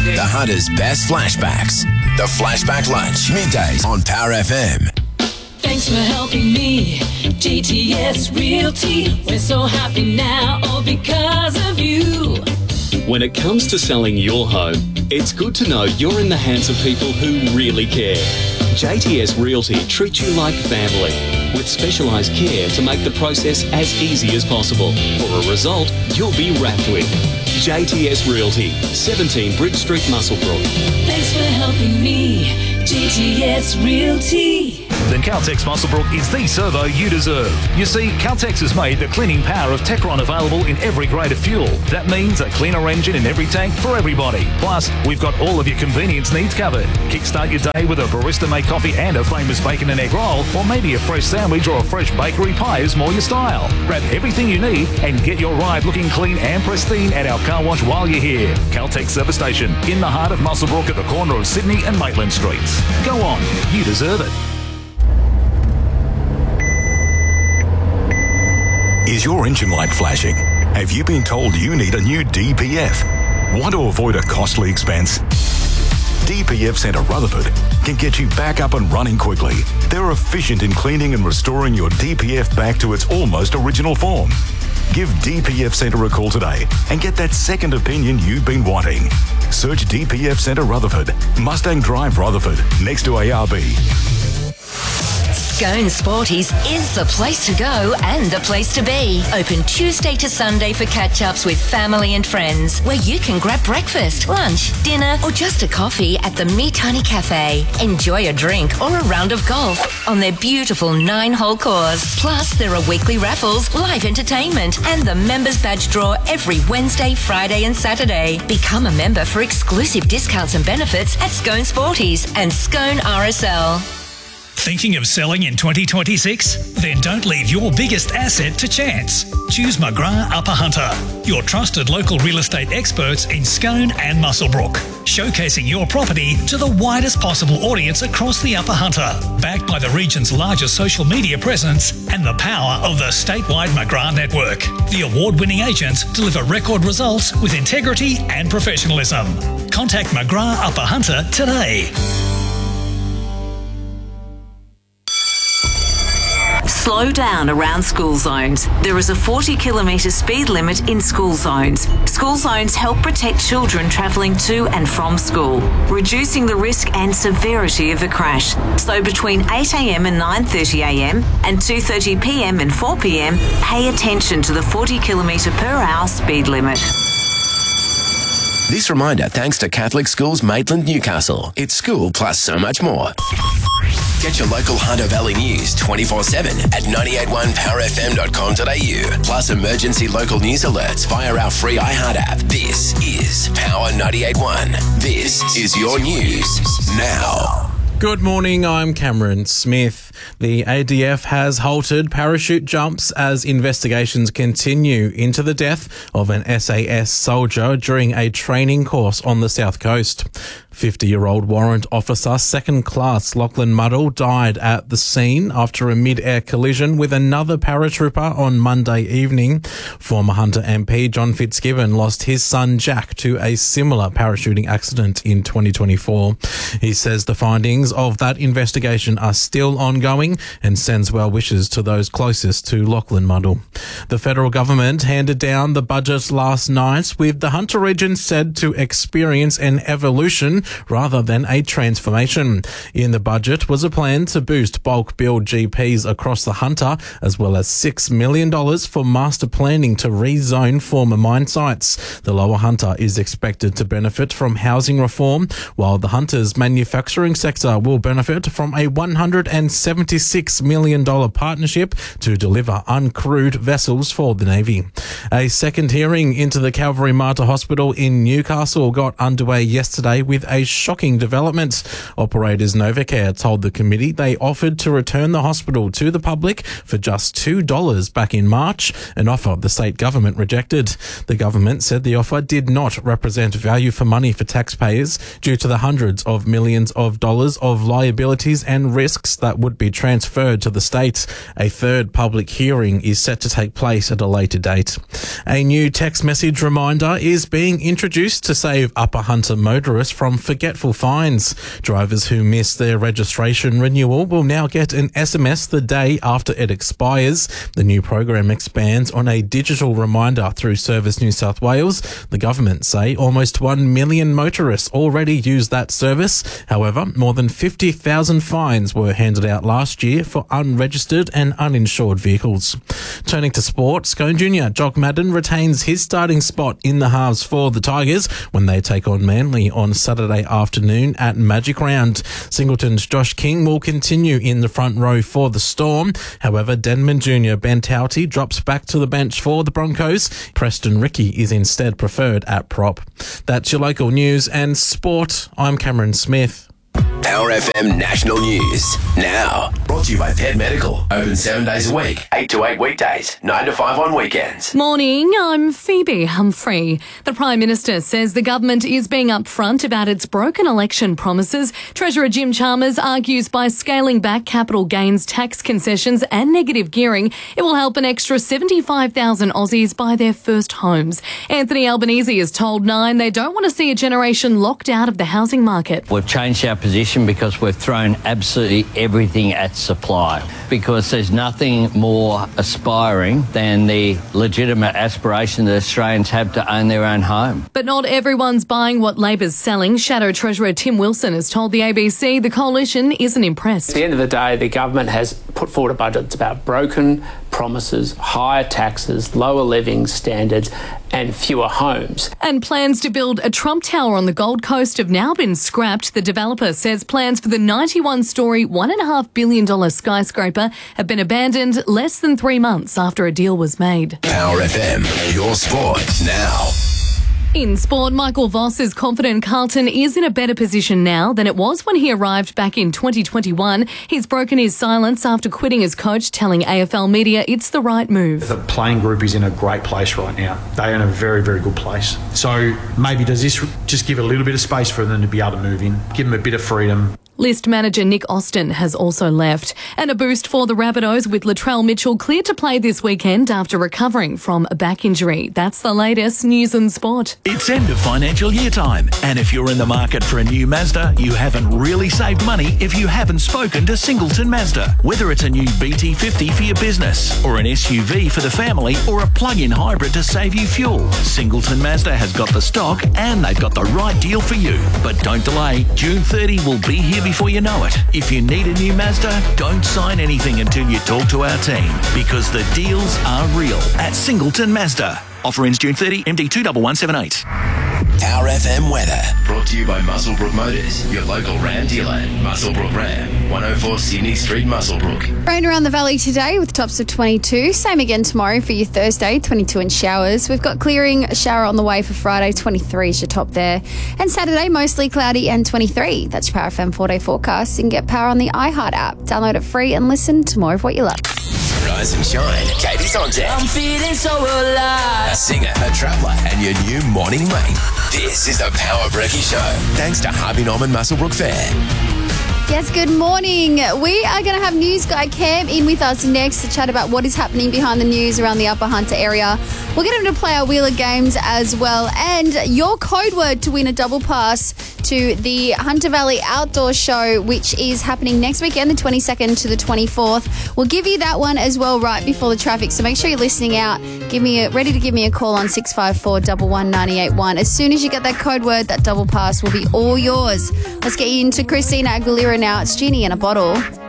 The Hunter's best flashbacks. The Flashback Lunch, middays on Power FM. Thanks for helping me, GTS Realty. We're so happy now, all because of you. When it comes to selling your home, it's good to know you're in the hands of people who really care. JTS Realty treats you like family, with specialised care to make the process as easy as possible. For a result you'll be wrapped with. JTS Realty, 17 Bridge Street, Muswellbrook. Thanks for helping me, GTS Realty. Then Caltex Muswellbrook is the servo you deserve. You see, Caltex has made the cleaning power of Techron available in every grade of fuel. That means a cleaner engine in every tank for everybody. Plus, we've got all of your convenience needs covered. Kickstart your day with a barista-made coffee and a famous bacon and egg roll, or maybe a fresh sandwich or a fresh bakery pie is more your style. Grab everything you need and get your ride looking clean and pristine at our car wash while you're here. Caltex Service Station, in the heart of Muswellbrook at the corner of Sydney and Maitland Streets. Go on, you deserve it. Is your engine light flashing? Have you been told you need a new DPF? Want to avoid a costly expense? DPF Centre Rutherford can get you back up and running quickly. They're efficient in cleaning and restoring your DPF back to its almost original form. Give DPF Centre a call today and get that second opinion you've been wanting. Search DPF Centre Rutherford, Mustang Drive Rutherford, next to ARB. Scone Sporties is the place to go and the place to be. Open Tuesday to Sunday for catch-ups with family and friends, where you can grab breakfast, lunch, dinner, or just a coffee at the Me Tiny Cafe. Enjoy a drink or a round of golf on their beautiful 9-hole course. Plus, there are weekly raffles, live entertainment, and the members badge draw every Wednesday, Friday, and Saturday. Become a member for exclusive discounts and benefits at Scone Sporties and Scone RSL. Thinking of selling in 2026? Then don't leave your biggest asset to chance. Choose McGrath Upper Hunter, your trusted local real estate experts in Scone and Muswellbrook, showcasing your property to the widest possible audience across the Upper Hunter, backed by the region's largest social media presence and the power of the statewide McGrath network. The award-winning agents deliver record results with integrity and professionalism. Contact McGrath Upper Hunter today. Slow down around school zones. There is a 40-kilometre speed limit in school zones. School zones help protect children travelling to and from school, reducing the risk and severity of a crash. So between 8 a.m. and 9:30 a.m. and 2:30 p.m. and 4 p.m, pay attention to the 40-kilometre per hour speed limit. This reminder thanks to Catholic Schools Maitland, Newcastle. It's school plus so much more. Get your local Hunter Valley news 24/7 at 981powerfm.com.au. Plus emergency local news alerts via our free iHeart app. This is Power 98.1. This is your news now. Good morning, I'm Cameron Smith. The ADF has halted parachute jumps as investigations continue into the death of an SAS soldier during a training course on the South Coast. 50-year-old warrant officer, second class Lachlan Muddle, died at the scene after a mid-air collision with another paratrooper on Monday evening. Former Hunter MP John Fitzgibbon lost his son Jack to a similar parachuting accident in 2024. He says the findings of that investigation are still ongoing and sends well wishes to those closest to Lachlan Muddle. The federal government handed down the budget last night, with the Hunter region said to experience an evolution rather than a transformation. In the budget was a plan to boost bulk bill GPs across the Hunter, as well as $6 million for master planning to rezone former mine sites. The Lower Hunter is expected to benefit from housing reform, while the Hunter's manufacturing sector will benefit from a $176 million partnership to deliver uncrewed vessels for the Navy. A second hearing into the Calvary Mater Hospital in Newcastle got underway yesterday with a shocking development. Operators Novacare told the committee they offered to return the hospital to the public for just $2 back in March, an offer the state government rejected. The government said the offer did not represent value for money for taxpayers due to the hundreds of millions of dollars of liabilities and risks that would be transferred to the states. A third public hearing is set to take place at a later date. A new text message reminder is being introduced to save Upper Hunter motorists from forgetful fines. Drivers who miss their registration renewal will now get an SMS the day after it expires. The new program expands on a digital reminder through Service New South Wales. The government say almost 1 million motorists already use that service. However, more than 50,000 fines were handed out last year for unregistered and uninsured vehicles. Turning to sport, Scone Junior Jock Madden retains his starting spot in the halves for the Tigers when they take on Manly on Saturday afternoon at Magic Round. Singleton's Josh King will continue in the front row for the Storm. However, Denman Junior Ben Tauti drops back to the bench for the Broncos. Preston Ricky is instead preferred at prop. That's your local news and sport. I'm Cameron Smith. Power FM National News. Now, brought to you by Pet Medical. Open 7 days a week, 8 to 8 weekdays, 9 to 5 on weekends. Morning, I'm Phoebe Humphrey. The Prime Minister says the government is being upfront about its broken election promises. Treasurer Jim Chalmers argues by scaling back capital gains tax concessions and negative gearing, it will help an extra 75,000 Aussies buy their first homes. Anthony Albanese has told Nine they don't want to see a generation locked out of the housing market. We've changed our position because we've thrown absolutely everything at supply, because there's nothing more aspiring than the legitimate aspiration that Australians have to own their own home. But not everyone's buying what Labor's selling. Shadow Treasurer Tim Wilson has told the ABC the coalition isn't impressed. At the end of the day, the government has put forward a budget that's about broken promises, higher taxes, lower living standards and fewer homes. And plans to build a Trump Tower on the Gold Coast have now been scrapped. The developer says plans for the 91-storey, $1.5 billion skyscraper have been abandoned less than 3 months after a deal was made. Power FM, your sport now. In sport, Michael Voss is confident Carlton is in a better position now than it was when he arrived back in 2021. He's broken his silence after quitting as coach, telling AFL Media it's the right move. The playing group is in a great place right now. They are in a very, very good place. So maybe does this just give a little bit of space for them to be able to move in, give them a bit of freedom. List manager Nick Austin has also left. And a boost for the Rabbitohs with Latrell Mitchell cleared to play this weekend after recovering from a back injury. That's the latest news and sport. It's end of financial year time, and if you're in the market for a new Mazda, you haven't really saved money if you haven't spoken to Singleton Mazda. Whether it's a new BT50 for your business, or an SUV for the family, or a plug-in hybrid to save you fuel, Singleton Mazda has got the stock and they've got the right deal for you. But don't delay, June 30 will be here before you know it. If you need a new Mazda, don't sign anything until you talk to our team, because the deals are real at Singleton Mazda. Offer ends June 30, MD 21178. Power FM weather, brought to you by Muswellbrook Motors, your local Ram dealer. Muswellbrook Ram, 104 Sydney Street, Muswellbrook. Rain around the valley today with tops of 22. Same again tomorrow for your Thursday, 22 in showers. We've got clearing, a shower on the way for Friday, 23 is your top there. And Saturday, mostly cloudy and 23. That's your Power FM 4-day forecast. You can get Power on the iHeart app. Download it free and listen to more of what you love. Rise and shine. Katie's on deck. I'm feeling so alive. A singer, a traveller, and your new morning mate. This is the Power Brekkie Show. Thanks to Harvey Norman Muswellbrook Fair. Yes, good morning. We are going to have news guy Cam in with us next to chat about what is happening behind the news around the Upper Hunter area. We'll get him to play our Wheeler games as well. And your code word to win a double pass to the Hunter Valley Outdoor Show, which is happening next weekend, the 22nd to the 24th. We'll give you that one as well right before the traffic. So make sure you're listening out. Ready to give me a call on 654 11981. As soon as you get that code word, that double pass will be all yours. Let's get you into Christina Aguilera now. It's Genie in a Bottle.